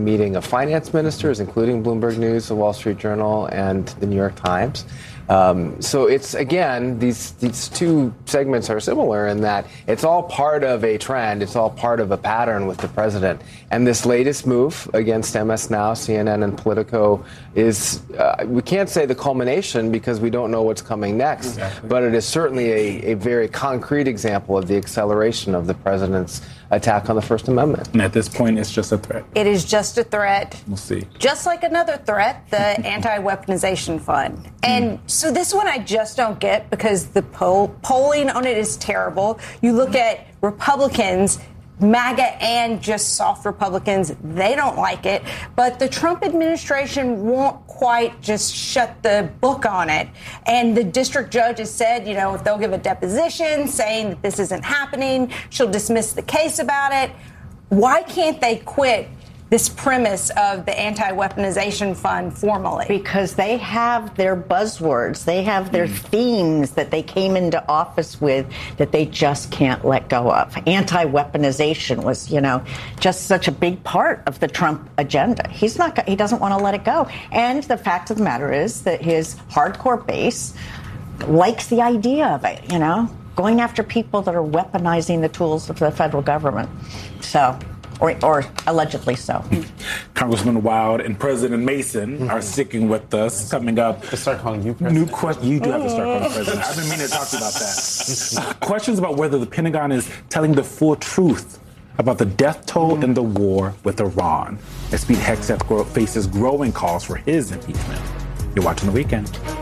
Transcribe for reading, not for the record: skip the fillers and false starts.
meeting of finance ministers, including Bloomberg News, the Wall Street Journal, and the New York Times. So it's, again, these two segments are similar in that it's all part of a trend. It's all part of a pattern with the president. And this latest move against MS Now, CNN, and Politico is, we can't say the culmination because we don't know what's coming next. Exactly. But it is certainly a very concrete example of the acceleration of the president's attack on the First Amendment. And at this point, it's just a threat. It is just a threat. We'll see. Just like another threat, the Anti-Weaponization Fund. And so this one I just don't get because the polling on it is terrible. You look at Republicans, MAGA and just soft Republicans, they don't like it. But the Trump administration won't quite just shut the book on it. And the district judge has said, you know, if they'll give a deposition saying that this isn't happening, she'll dismiss the case about it. Why can't they quit this premise of the Anti-Weaponization Fund formally? Because they have their buzzwords. They have their themes that they came into office with that they just can't let go of. Anti-weaponization was, you know, just such a big part of the Trump agenda. He doesn't want to let it go. And the fact of the matter is that his hardcore base likes the idea of it, you know, going after people that are weaponizing the tools of the federal government. So... Or allegedly so. Congressman Wild and President Mason are sticking with us. Coming up, to start calling you president. New question. You do have to start calling president. I've been meaning to talk to you about that. Questions about whether the Pentagon is telling the full truth about the death toll in the war with Iran. As Pete Hegseth faces growing calls for his impeachment. You're watching The Weekend.